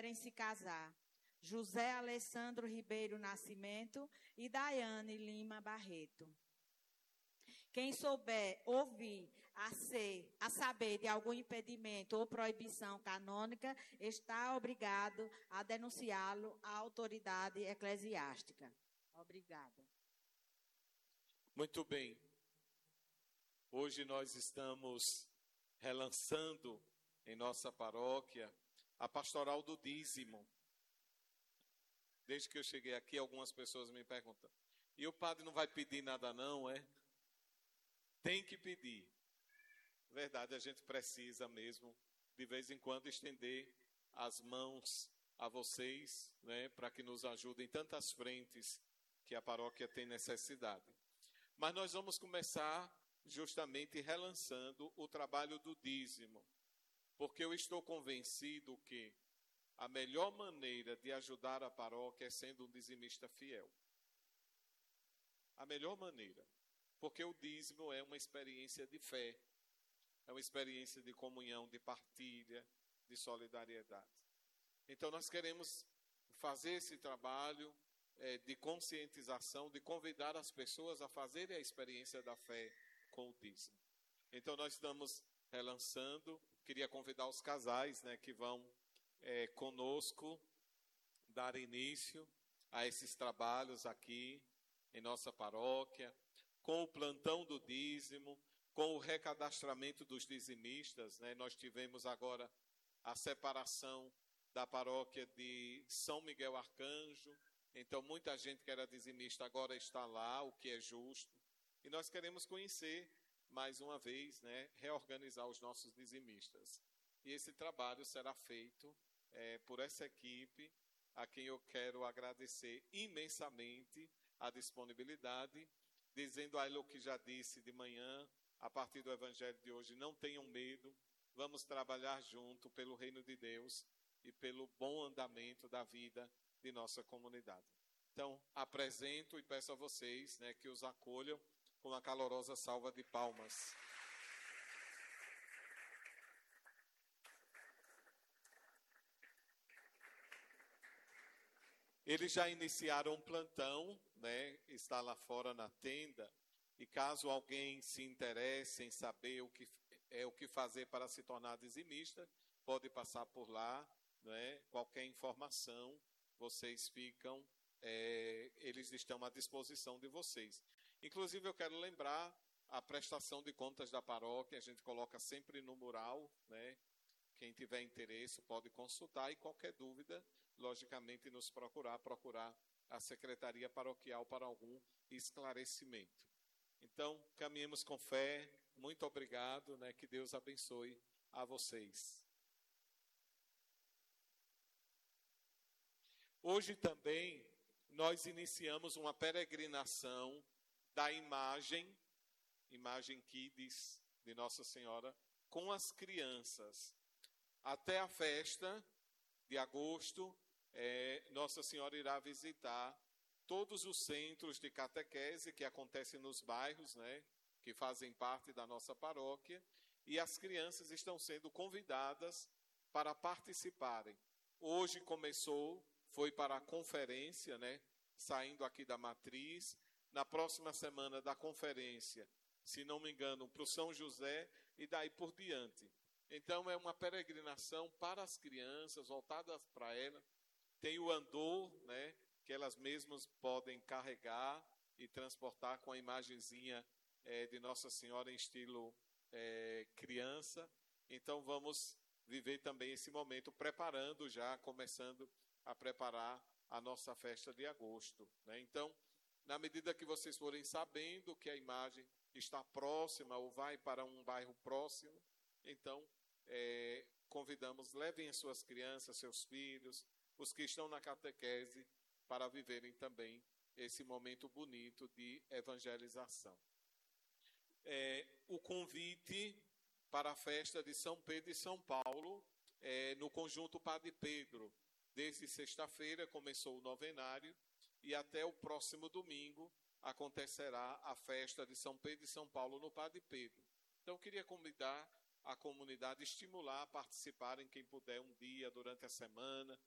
querem se casar: José Alessandro Ribeiro Nascimento e Daiane Lima Barreto. Quem souber ouvir a saber de algum impedimento ou proibição canônica, está obrigado a denunciá-lo à autoridade eclesiástica. Obrigada. Muito bem. Hoje nós estamos relançando em nossa paróquia a pastoral do dízimo. Desde que eu cheguei aqui, algumas pessoas me perguntam: e o padre não vai pedir nada não, é? Tem que pedir. Verdade, a gente precisa mesmo, de vez em quando, estender as mãos a vocês, né, para que nos ajudem em tantas frentes que a paróquia tem necessidade. Mas nós vamos começar justamente relançando o trabalho do dízimo, porque eu estou convencido que a melhor maneira de ajudar a paróquia é sendo um dizimista fiel. A melhor maneira. Porque o dízimo é uma experiência de fé, é uma experiência de comunhão, de partilha, de solidariedade. Então nós queremos fazer esse trabalho de conscientização, de convidar as pessoas a fazerem a experiência da fé com o dízimo. Então nós estamos relançando, queria convidar os casais, né, que vão conosco dar início a esses trabalhos aqui em nossa paróquia, com o plantão do dízimo, com o recadastramento dos dizimistas, né? Nós tivemos agora a separação da paróquia de São Miguel Arcanjo, então muita gente que era dizimista agora está lá, o que é justo, e nós queremos conhecer, mais uma vez, né, reorganizar os nossos dizimistas. E esse trabalho será feito por essa equipe, a quem eu quero agradecer imensamente a disponibilidade, dizendo a ele o que já disse de manhã, a partir do evangelho de hoje: não tenham medo, vamos trabalhar junto pelo reino de Deus e pelo bom andamento da vida de nossa comunidade. Então, apresento e peço a vocês, né, que os acolham com uma calorosa salva de palmas. Eles já iniciaram um plantão, né? Está lá fora na tenda, e caso alguém se interesse em saber o que fazer para se tornar dizimista, pode passar por lá, né? Qualquer informação, vocês ficam, eles estão à disposição de vocês. Inclusive, eu quero lembrar a prestação de contas da paróquia, a gente coloca sempre no mural, né? Quem tiver interesse pode consultar, e qualquer dúvida, logicamente, nos procurar a Secretaria Paroquial para algum esclarecimento. Então, caminhemos com fé. Muito obrigado, né? Que Deus abençoe a vocês. Hoje também nós iniciamos uma peregrinação da imagem Kids de Nossa Senhora com as crianças. Até a festa de agosto, Nossa Senhora irá visitar todos os centros de catequese que acontecem nos bairros, né, que fazem parte da nossa paróquia, e as crianças estão sendo convidadas para participarem. Hoje foi para a conferência, né, saindo aqui da matriz. Na próxima semana da conferência, se não me engano, para o São José, e daí por diante. Então, é uma peregrinação para as crianças, voltadas para elas. Tem o andor, né, que elas mesmas podem carregar e transportar com a imagenzinha de Nossa Senhora em estilo criança. Então, vamos viver também esse momento, começando a preparar a nossa festa de agosto, né? Então, na medida que vocês forem sabendo que a imagem está próxima ou vai para um bairro próximo, então, convidamos, levem as suas crianças, seus filhos, os que estão na catequese, para viverem também esse momento bonito de evangelização. O convite para a festa de São Pedro e São Paulo, no Conjunto Padre Pedro, desde sexta-feira começou o novenário, e até o próximo domingo acontecerá a festa de São Pedro e São Paulo no Padre Pedro. Então, eu queria convidar a comunidade, estimular a participarem, quem puder, um dia durante a semana,